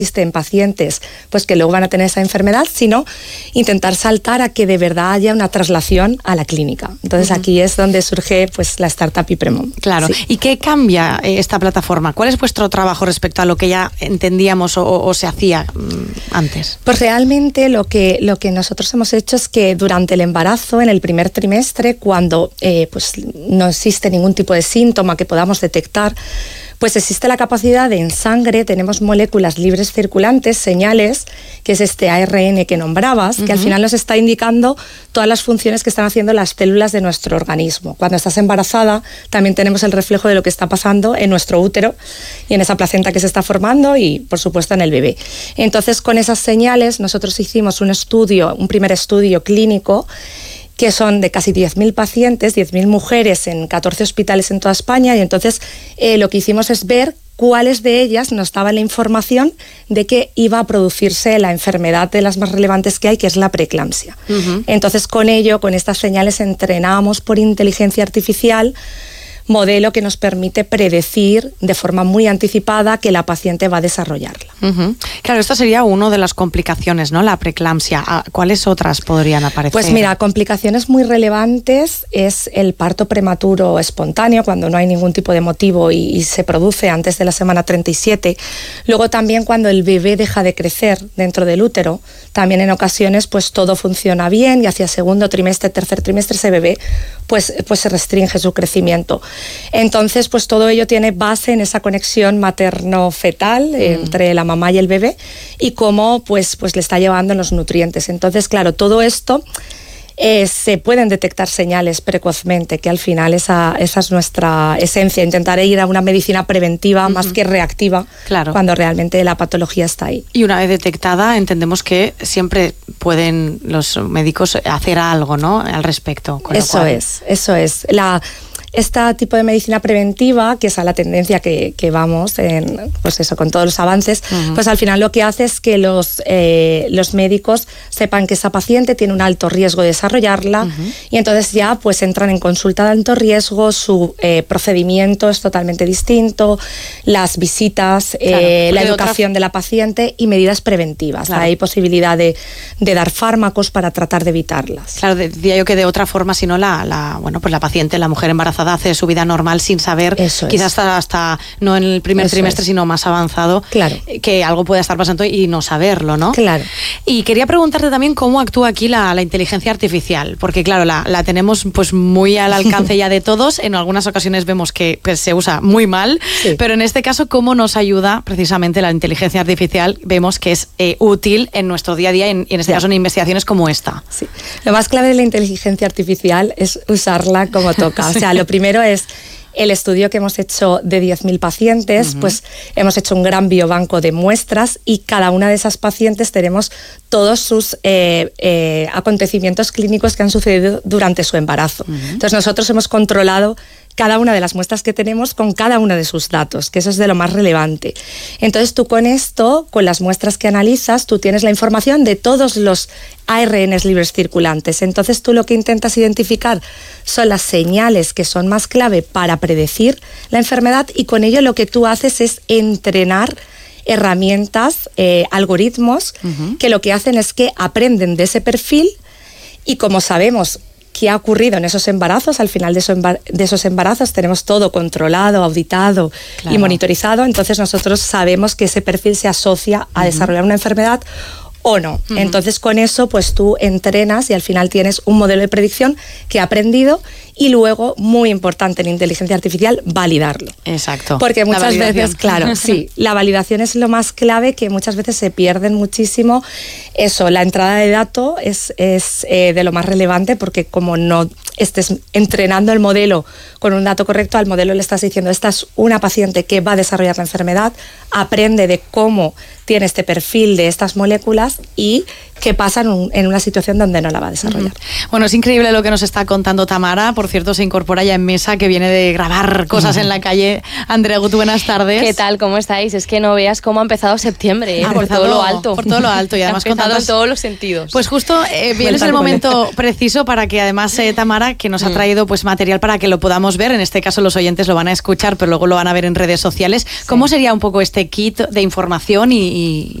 existen pacientes pues que luego van a tener esa enfermedad, sino intentar saltar a que de verdad haya una traslación a la clínica. Entonces aquí es donde surge pues la startup Ipremom. Claro. Sí. ¿Y qué cambia esta plataforma? ¿Cuál es vuestro trabajo respecto a lo que ya entendíamos o se hacía antes? Pues realmente lo que nosotros hemos hecho es que durante el embarazo, en el primer trimestre, cuando pues no existe ningún tipo de síntoma que podamos detectar, pues existe la capacidad de en sangre, tenemos moléculas libres circulantes, señales, que es este ARN que nombrabas, que al final nos está indicando todas las funciones que están haciendo las células de nuestro organismo. Cuando estás embarazada, también tenemos el reflejo de lo que está pasando en nuestro útero y en esa placenta que se está formando y, por supuesto, en el bebé. Entonces, con esas señales, nosotros hicimos un primer estudio clínico, que son de casi 10.000 pacientes, 10.000 mujeres en 14 hospitales en toda España, y entonces lo que hicimos es ver cuáles de ellas nos daban la información de que iba a producirse la enfermedad de las más relevantes que hay, que es la preeclampsia. Entonces, con estas señales entrenamos por inteligencia artificial modelo que nos permite predecir de forma muy anticipada que la paciente va a desarrollarla. Claro, esta sería una de las complicaciones, ¿no? La preeclampsia. ¿Cuáles otras podrían aparecer? Pues mira, complicaciones muy relevantes es el parto prematuro espontáneo, cuando no hay ningún tipo de motivo y se produce antes de la semana 37. Luego también cuando el bebé deja de crecer dentro del útero, también en ocasiones pues todo funciona bien y hacia segundo trimestre, tercer trimestre ese bebé pues se restringe su crecimiento. Entonces, pues todo ello tiene base en esa conexión materno-fetal entre la mamá y el bebé y cómo pues le está llevando los nutrientes. Entonces, claro, todo esto se pueden detectar señales precozmente, que al final esa es nuestra esencia, intentar ir a una medicina preventiva más que reactiva, claro, cuando realmente la patología está ahí. Y una vez detectada, entendemos que siempre pueden los médicos hacer algo, ¿no?, al respecto. Eso es. Este tipo de medicina preventiva, que es a la tendencia que vamos, pues eso, con todos los avances, pues al final lo que hace es que los médicos sepan que esa paciente tiene un alto riesgo de desarrollarla y entonces ya pues entran en consulta de alto riesgo, su procedimiento es totalmente distinto, las visitas, claro, la educación de la paciente y medidas preventivas. Claro. Hay posibilidad de dar fármacos para tratar de evitarlas. Claro, decía yo que de otra forma, si no la paciente, la mujer embarazada, hace su vida normal sin saber, quizás hasta no en el primer trimestre, sino más avanzado, claro, que algo puede estar pasando y no saberlo, ¿no? Claro. Y quería preguntarte también cómo actúa aquí la inteligencia artificial, porque claro, la tenemos pues muy al alcance ya de todos, en algunas ocasiones vemos que pues, se usa muy mal, pero en este caso, ¿cómo nos ayuda precisamente la inteligencia artificial? Vemos que es útil en nuestro día a día, en este caso en investigaciones como esta. Sí. Lo más clave de la inteligencia artificial es usarla como toca, o sea, lo primero es el estudio que hemos hecho de 10.000 pacientes, pues hemos hecho un gran biobanco de muestras y cada una de esas pacientes tenemos todos sus acontecimientos clínicos que han sucedido durante su embarazo. Entonces nosotros hemos controlado cada una de las muestras que tenemos con cada uno de sus datos, que eso es de lo más relevante. Entonces tú con esto, con las muestras que analizas, tú tienes la información de todos los ARNs libres circulantes. Entonces tú lo que intentas identificar son las señales que son más clave para predecir la enfermedad y con ello lo que tú haces es entrenar herramientas, algoritmos, que lo que hacen es que aprenden de ese perfil y como sabemos qué ha ocurrido en esos embarazos, al final de esos embarazos tenemos todo controlado, auditado, claro, y monitorizado, entonces nosotros sabemos que ese perfil se asocia a desarrollar una enfermedad o no. Entonces con eso pues tú entrenas y al final tienes un modelo de predicción que ha aprendido y luego, muy importante en inteligencia artificial, validarlo. Exacto. Porque muchas veces, claro, sí, la validación es lo más clave, que muchas veces se pierden muchísimo. Eso, la entrada de datos es de lo más relevante porque como no estés entrenando el modelo con un dato correcto, al modelo le estás diciendo, esta es una paciente que va a desarrollar la enfermedad, aprende de cómo tiene este perfil de estas moléculas y que pasa en una situación donde no la va a desarrollar. Bueno, es increíble lo que nos está contando Tamara. Por cierto, se incorpora ya en mesa, que viene de grabar cosas en la calle. Andrea Gut, buenas tardes. ¿Qué tal? ¿Cómo estáis? Es que no veas cómo ha empezado septiembre, por todo lo alto. Por todo lo alto y además ha empezado en todos los sentidos. Pues justo vienes el momento preciso para que además Tamara, que nos ha traído pues material para que lo podamos ver. En este caso los oyentes lo van a escuchar, pero luego lo van a ver en redes sociales. ¿Cómo sería un poco este kit de información y